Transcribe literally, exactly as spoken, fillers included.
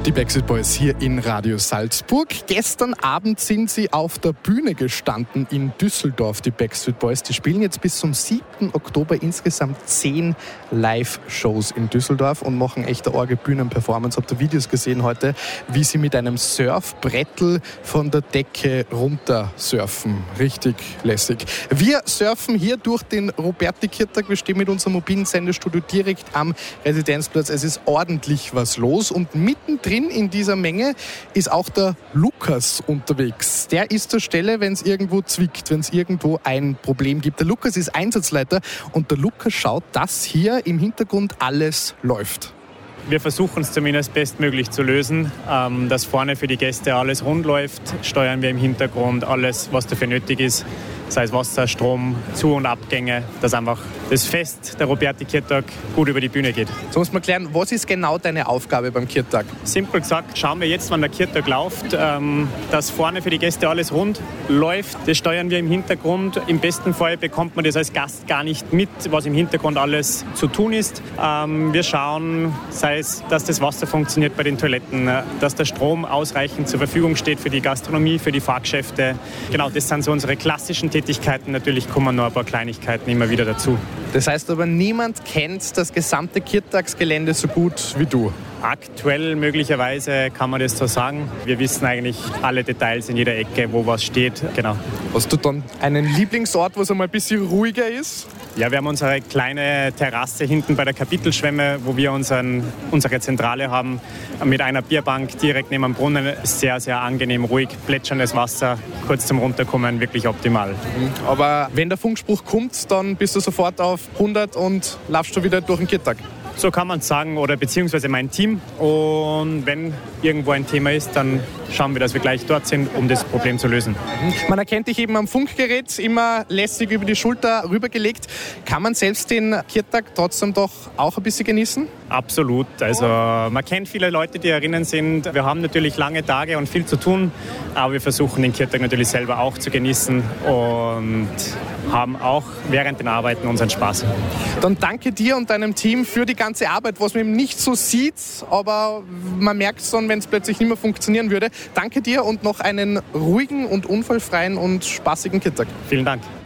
Die Backstreet Boys hier in Radio Salzburg. Gestern Abend sind sie auf der Bühne gestanden in Düsseldorf, die Backstreet Boys. Die spielen jetzt bis zum siebten Oktober insgesamt zehn Live-Shows in Düsseldorf und machen echt eine arge Bühnenperformance. Habt ihr Videos gesehen heute, wie sie mit einem Surfbrettel von der Decke runter surfen. Richtig lässig. Wir surfen hier durch den Roberti-Kirtag. Wir stehen mit unserem mobilen Sendestudio direkt am Residenzplatz. Es ist ordentlich was los und mittendrin in dieser Menge ist auch der Lukas unterwegs. Der ist zur Stelle, wenn es irgendwo zwickt, wenn es irgendwo ein Problem gibt. Der Lukas ist Einsatzleiter und der Lukas schaut, dass hier im Hintergrund alles läuft. Wir versuchen es zumindest bestmöglich zu lösen, ähm, dass vorne für die Gäste alles rund läuft. Steuern wir im Hintergrund alles, was dafür nötig ist, sei es Wasser, Strom, Zu- und Abgänge, dass einfach das Fest der Roberti-Kirtag gut über die Bühne geht. So muss man klären, was ist genau deine Aufgabe beim Kirtag? Simpel gesagt, schauen wir jetzt, wann der Kirtag läuft, ähm, dass vorne für die Gäste alles rund läuft. Das steuern wir im Hintergrund. Im besten Fall bekommt man das als Gast gar nicht mit, was im Hintergrund alles zu tun ist. Ähm, wir schauen, sei es, dass das Wasser funktioniert bei den Toiletten, dass der Strom ausreichend zur Verfügung steht für die Gastronomie, für die Fahrgeschäfte. Genau, das sind so unsere klassischen Tätigkeiten. Natürlich kommen noch ein paar Kleinigkeiten immer wieder dazu. Das heißt aber, niemand kennt das gesamte Kirtagsgelände so gut wie du. Aktuell möglicherweise kann man das so sagen. Wir wissen eigentlich alle Details in jeder Ecke, wo was steht. Genau. Hast du dann einen Lieblingsort, wo es einmal ein bisschen ruhiger ist? Ja, wir haben unsere kleine Terrasse hinten bei der Kapitelschwemme, wo wir unseren, unsere Zentrale haben, mit einer Bierbank direkt neben dem Brunnen. Sehr, sehr angenehm, ruhig, plätscherndes Wasser, kurz zum Runterkommen, wirklich optimal. Aber wenn der Funkspruch kommt, dann bist du sofort auf hundert und laufst du wieder durch den Kirtag. So kann man es sagen, oder beziehungsweise mein Team. Und wenn irgendwo ein Thema ist, dann schauen wir, dass wir gleich dort sind, um das Problem zu lösen. Man erkennt dich eben am Funkgerät, immer lässig über die Schulter rübergelegt. Kann man selbst den Kirtag trotzdem doch auch ein bisschen genießen? Absolut. Also man kennt viele Leute, die erinnern sind. Wir haben natürlich lange Tage und viel zu tun, aber wir versuchen den Kirtag natürlich selber auch zu genießen und haben auch während den Arbeiten unseren Spaß. Dann danke dir und deinem Team für die ganze Arbeit, was man eben nicht so sieht, aber man merkt es dann, wenn es plötzlich nicht mehr funktionieren würde. Danke dir und noch einen ruhigen und unfallfreien und spaßigen Kirtag. Vielen Dank.